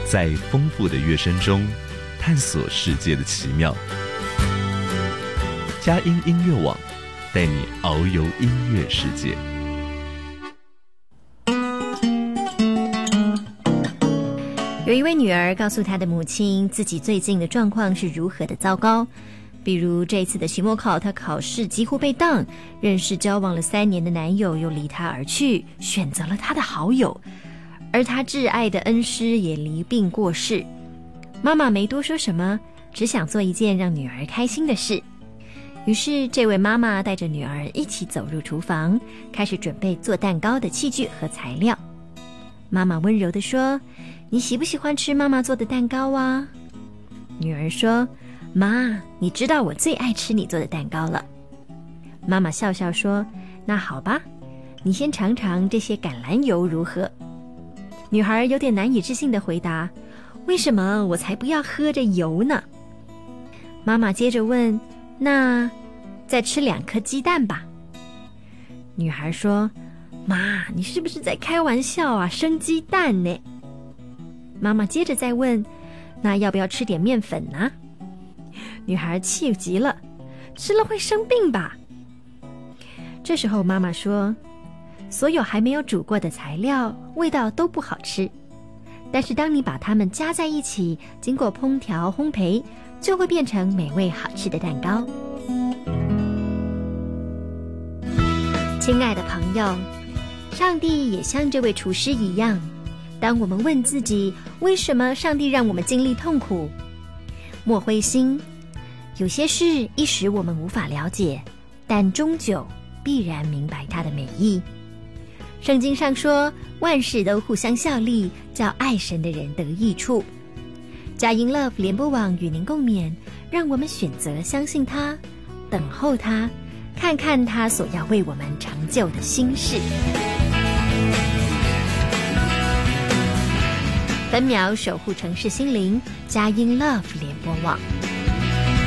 在丰富的乐声中探索世界的奇妙。佳音音乐网带你遨游音乐世界。 有一位女儿告诉她的母亲，自己最近的状况是如何的糟糕。比如这次的期末考，她考试几乎被当，认识交往了3年的男友又离她而去，选择了她的好友，而她挚爱的恩师也离病过世。妈妈没多说什么，只想做一件让女儿开心的事。于是这位妈妈带着女儿一起走入厨房，开始准备做蛋糕的器具和材料。妈妈温柔地说，你喜不喜欢吃妈妈做的蛋糕啊？女儿说，妈，你知道我最爱吃你做的蛋糕了。妈妈笑笑说，那好吧，你先尝尝这些橄榄油如何？女孩有点难以置信地回答，为什么我才不要喝着油呢？妈妈接着问，那再吃2颗鸡蛋吧。女孩说，妈，你是不是在开玩笑啊？生鸡蛋呢？妈妈接着再问，那要不要吃点面粉呢？女孩气极了，吃了会生病吧？这时候妈妈说，所有还没有煮过的材料味道都不好吃，但是当你把它们加在一起，经过烹调烘焙，就会变成美味好吃的蛋糕。亲爱的朋友，上帝也像这位厨师一样，当我们问自己，为什么上帝让我们经历痛苦，莫灰心，有些事一时我们无法了解，但终究必然明白它的美意。圣经上说，万事都互相效力，叫爱神的人得益处。佳音 Love 联播网与您共勉，让我们选择相信他，等候他，看看他所要为我们成就的心事。分秒守护城市心灵，佳音 Love 联播网。